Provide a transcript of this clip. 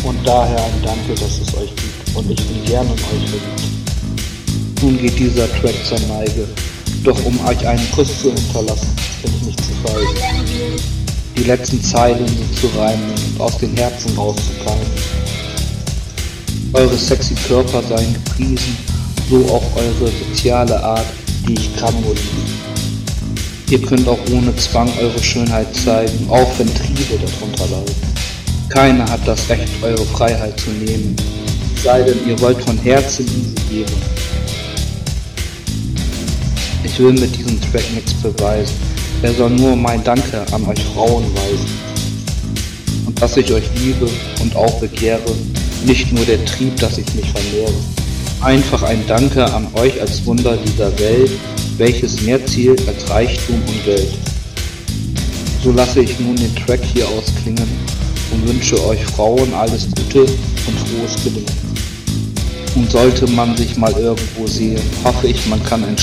Und daher ein Danke, dass es euch gibt und ich bin gern in euch verliebt. Nun geht dieser Track zur Neige, doch um euch einen Kuss zu hinterlassen, bin ich nicht zu feige. Die letzten Zeilen sind zu reimen und aus den Herzen rauszukeimen. Eure sexy Körper seien gepriesen, so auch eure soziale Art, die ich grandios liebe. Ihr könnt auch ohne Zwang eure Schönheit zeigen, auch wenn Triebe darunter leiden. Keiner hat das Recht, eure Freiheit zu nehmen, sei denn ihr wollt von Herzen diese geben. Ich will mit diesem Track nichts beweisen, er soll nur mein Danke an euch Frauen weisen. Und dass ich euch liebe und auch begehre, nicht nur der Trieb, dass ich mich vermehre. Einfach ein Danke an euch als Wunder dieser Welt, welches mehr zielt als Reichtum und Geld. So lasse ich nun den Track hier ausklingen und wünsche euch Frauen alles Gute und frohes Gelingen. Und sollte man sich mal irgendwo sehen, hoffe ich, man kann ein